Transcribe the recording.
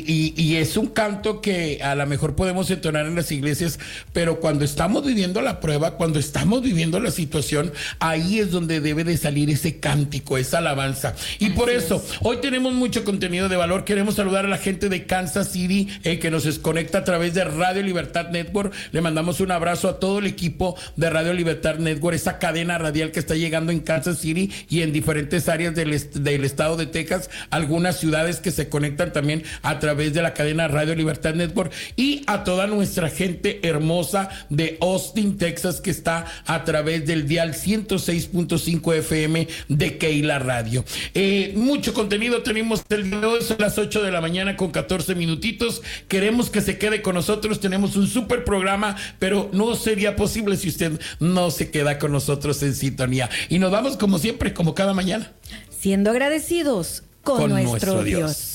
y es un canto que a lo mejor podemos entonar en las iglesias, pero cuando estamos viviendo la prueba, cuando estamos viviendo la situación, ahí es donde debe de salir ese cántico, esa alabanza. Y por eso, hoy tenemos mucho contenido de valor. Queremos saludar a la gente de Kansas City, que nos desconecta a través de Radio Libertad Network. Le mandamos un abrazo a todo el equipo de Radio Libertad Network, esa cadena radial que está llegando en Kansas City y en diferentes áreas del estado de Texas, algunas ciudades que se conectan también a través de la cadena Radio Libertad Network, y a toda nuestra gente hermosa de Austin, Texas, que está a través del dial 106.5 FM de Keila Radio. Mucho contenido tenemos el día de hoy, son las 8 de la mañana con 14 minutitos. Queremos que se quede con nosotros, tenemos un súper programa, pero no sería posible si usted no se queda con nosotros en sintonía. Y nos vamos como siempre, como cada mañana, siendo agradecidos con nuestro Dios.